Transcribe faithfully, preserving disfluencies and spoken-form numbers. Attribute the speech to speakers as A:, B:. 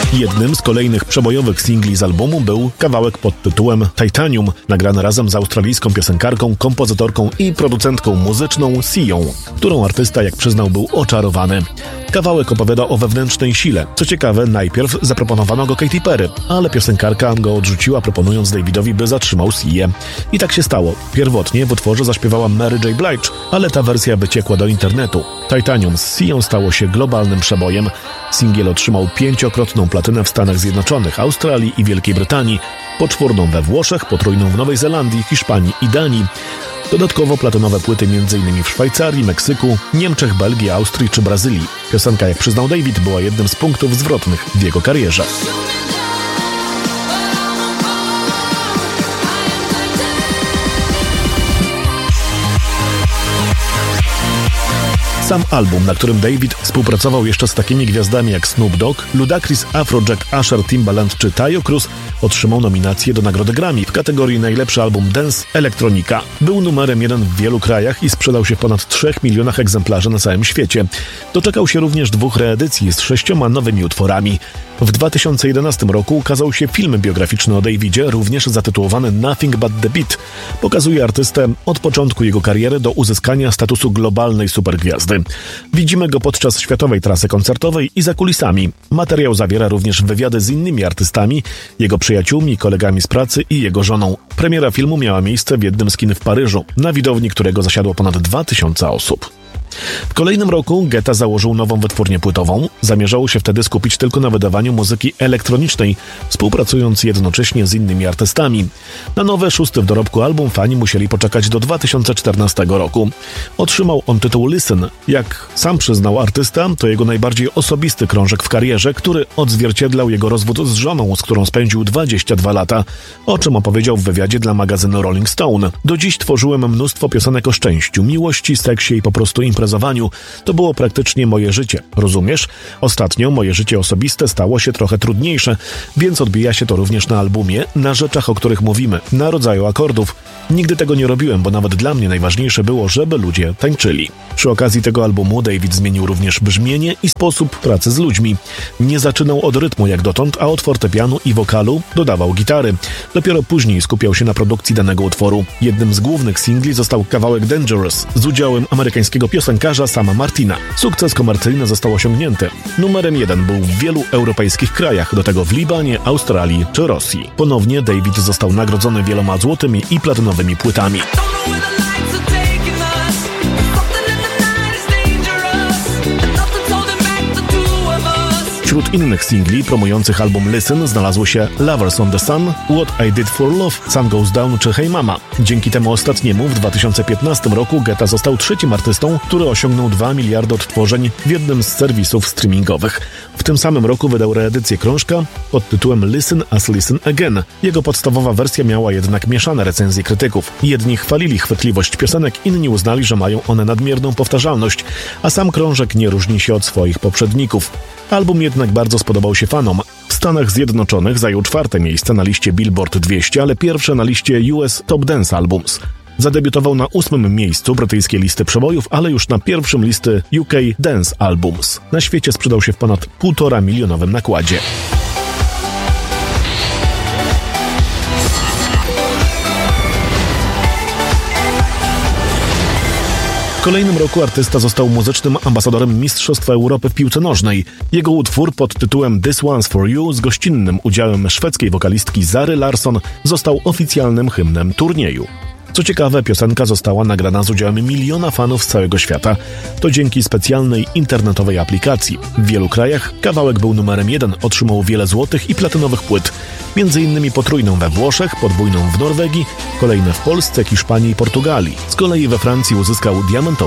A: Jednym z kolejnych przebojowych singli z albumu był kawałek pod tytułem Titanium, nagrany razem z australijską piosenkarką, kompozytorką i producentką muzyczną Sią, którą artysta, jak przyznał, był oczarowany. Kawałek opowiada o wewnętrznej sile. Co ciekawe, najpierw zaproponowano go Katy Perry, ale piosenkarka go odrzuciła, proponując Davidowi, by zatrzymał Się. I tak się stało. Pierwotnie w utworze zaśpiewała Mary J. Blige, ale ta wersja wyciekła do internetu. Titanium z Sią stało się globalnym przebojem. Singiel otrzymał pięciokrotną platynę w Stanach Zjednoczonych, Australii i Wielkiej Brytanii, poczwórną we Włoszech, potrójną w Nowej Zelandii, Hiszpanii i Danii. Dodatkowo platynowe płyty m.in. w Szwajcarii, Meksyku, Niemczech, Belgii, Austrii czy Brazylii. Piosenka, jak przyznał David, była jednym z punktów zwrotnych w jego karierze. Sam album, na którym David współpracował jeszcze z takimi gwiazdami jak Snoop Dogg, Ludacris, Afrojack, Usher, Timbaland czy Taio Cruz, otrzymał nominację do nagrody Grammy w kategorii Najlepszy album Dance Elektronika. Był numerem jeden w wielu krajach i sprzedał się w ponad trzech milionach egzemplarzy na całym świecie. Doczekał się również dwóch reedycji z sześcioma nowymi utworami. W dwa tysiące jedenastym roku ukazał się film biograficzny o Davidzie, również zatytułowany Nothing But The Beat. Pokazuje artystę od początku jego kariery do uzyskania statusu globalnej supergwiazdy. Widzimy go podczas światowej trasy koncertowej i za kulisami. Materiał zawiera również wywiady z innymi artystami, jego przyjaciółmi, kolegami z pracy i jego żoną. Premiera filmu miała miejsce w jednym z kin w Paryżu, na widowni którego zasiadło ponad dwa tysiące osób. W kolejnym roku Guetta założył nową wytwórnię płytową. Zamierzało się wtedy skupić tylko na wydawaniu muzyki elektronicznej, współpracując jednocześnie z innymi artystami. Na nowe, szósty w dorobku album fani musieli poczekać do dwa tysiące czternastego roku. Otrzymał on tytuł Listen. Jak sam przyznał artysta, to jego najbardziej osobisty krążek w karierze, który odzwierciedlał jego rozwód z żoną, z którą spędził dwadzieścia dwa lata, o czym opowiedział w wywiadzie dla magazynu Rolling Stone. Do dziś tworzyłem mnóstwo piosenek o szczęściu, miłości, seksie i po prostu imprezowaniu. To było praktycznie moje życie, rozumiesz? Ostatnio moje życie osobiste stało się trochę trudniejsze, więc odbija się to również na albumie, na rzeczach, o których mówimy, na rodzaju akordów. Nigdy tego nie robiłem, bo nawet dla mnie najważniejsze było, żeby ludzie tańczyli. Przy okazji tego albumu David zmienił również brzmienie i sposób pracy z ludźmi. Nie zaczynał od rytmu jak dotąd, a od fortepianu i wokalu dodawał gitary. Dopiero później skupiał się na produkcji danego utworu. Jednym z głównych singli został kawałek Dangerous z udziałem amerykańskiego piosenkarza Sama Martina. Sukces komercyjny został osiągnięty. Numerem jeden był w wielu europejskich krajach, do tego w Libanie, Australii czy Rosji. Ponownie David został nagrodzony wieloma złotymi i platynowymi płytami. Wśród innych singli promujących album Listen znalazły się Lovers on the Sun, What I Did for Love, Sun Goes Down czy Hey Mama. Dzięki temu ostatniemu w dwa tysiące piętnastym roku Guetta został trzecim artystą, który osiągnął dwa miliardy odtworzeń w jednym z serwisów streamingowych. W tym samym roku wydał reedycję krążka pod tytułem Listen as Listen Again. Jego podstawowa wersja miała jednak mieszane recenzje krytyków. Jedni chwalili chwytliwość piosenek, inni uznali, że mają one nadmierną powtarzalność, a sam krążek nie różni się od swoich poprzedników. Album jednak bardzo spodobał się fanom. W Stanach Zjednoczonych zajął czwarte miejsce na liście Billboard dwieście, ale pierwsze na liście U S Top Dance Albums. Zadebiutował na ósmym miejscu brytyjskiej listy przebojów, ale już na pierwszym listy U K Dance Albums. Na świecie sprzedał się w ponad półtora milionowym nakładzie. W kolejnym roku artysta został muzycznym ambasadorem Mistrzostw Europy w piłce nożnej. Jego utwór pod tytułem This One's For You z gościnnym udziałem szwedzkiej wokalistki Zary Larsson został oficjalnym hymnem turnieju. Co ciekawe, piosenka została nagrana z udziałem miliona fanów z całego świata. To dzięki specjalnej internetowej aplikacji. W wielu krajach kawałek był numerem jeden, otrzymał wiele złotych i platynowych płyt. Między innymi potrójną we Włoszech, podwójną w Norwegii, kolejne w Polsce, Hiszpanii i Portugalii. Z kolei we Francji uzyskał diamentową